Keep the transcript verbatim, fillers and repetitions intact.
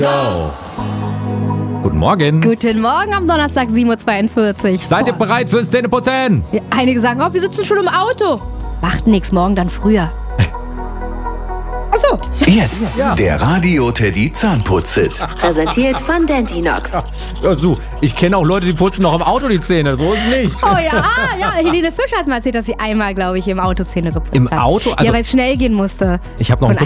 Go! Guten Morgen. Guten Morgen am Donnerstag, sieben Uhr zweiundvierzig. Seid ihr bereit fürs Zähneputzen? Ja, einige sagen, oh, wir sitzen schon im Auto. Macht nix, morgen dann früher. Achso. Jetzt Ja. der Radio-Teddy Zahnputz-Hit. Präsentiert von Dentinox. Ja, so, ich kenne auch Leute, die putzen noch im Auto die Zähne. So ist es nicht. Oh ja, ah, ja, Helene Fischer hat mal erzählt, dass sie einmal, glaube ich, im Auto Zähne geputzt Im hat. Auto? Also- ja, weil es schnell gehen musste. Ich habe noch einen Von